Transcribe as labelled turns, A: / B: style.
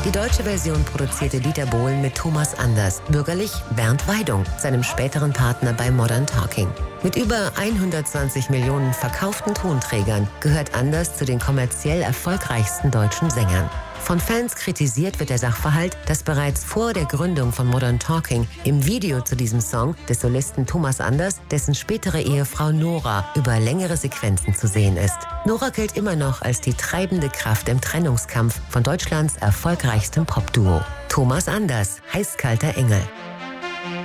A: Die deutsche Version produzierte Dieter Bohlen mit Thomas Anders, bürgerlich Bernd Weidung, seinem späteren Partner bei Modern Talking. Mit über 120 Millionen verkauften Tonträgern gehört Anders zu den kommerziell erfolgreichsten deutschen Sängern. Von Fans kritisiert wird der Sachverhalt, dass bereits vor der Gründung von Modern Talking im Video zu diesem Song des Solisten Thomas Anders dessen spätere Ehefrau Nora über längere Sequenzen zu sehen ist. Nora gilt immer noch als die treibende Kraft im Trennungskampf von Deutschlands erfolgreichstem Popduo. Thomas Anders, Heißkalter Engel.